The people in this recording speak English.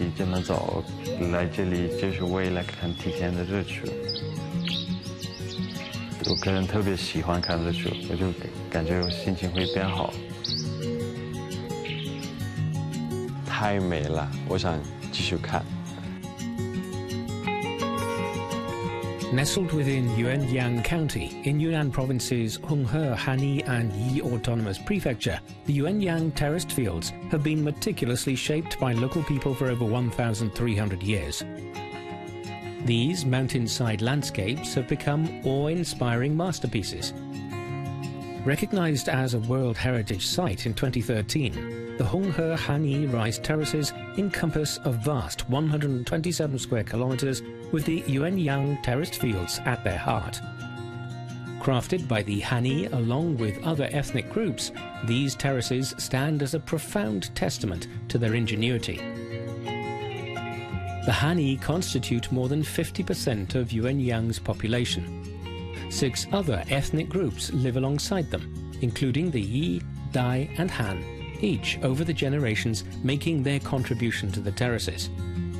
起这么早来这里，就是为了看提前的日出。我个人特别喜欢看日出，我就感觉我心情会变好。 太美了，我想继续看。 Nestled within Yuanyang County, in Yunnan Province's Honghe, Hani and Yi Autonomous Prefecture, the Yuanyang terraced fields have been meticulously shaped by local people for over 1,300 years. These mountainside landscapes have become awe-inspiring masterpieces. Recognized as a World Heritage Site in 2013, the Honghe Hani rice terraces encompass a vast 127 square kilometers with the Yuanyang terraced fields at their heart. Crafted by the Hani along with other ethnic groups, these terraces stand as a profound testament to their ingenuity. The Hani constitute more than 50% of Yuanyang's population. 6 other ethnic groups live alongside them, including the Yi, Dai and Han, each over the generations making their contribution to the terraces.